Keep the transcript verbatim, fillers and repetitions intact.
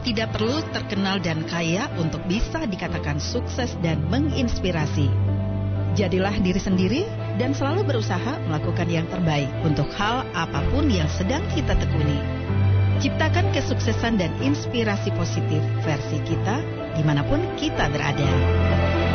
tidak perlu terkenal dan kaya untuk bisa dikatakan sukses dan menginspirasi. Jadilah diri sendiri dan selalu berusaha melakukan yang terbaik untuk hal apapun yang sedang kita tekuni. Ciptakan kesuksesan dan inspirasi positif versi kita dimanapun kita berada.